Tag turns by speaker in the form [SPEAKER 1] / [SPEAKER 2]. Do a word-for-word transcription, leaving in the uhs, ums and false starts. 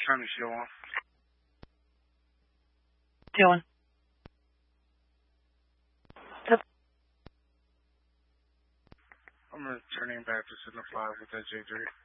[SPEAKER 1] Turn the show on.
[SPEAKER 2] Doing.
[SPEAKER 1] I'm returning back to Signal five with that J three.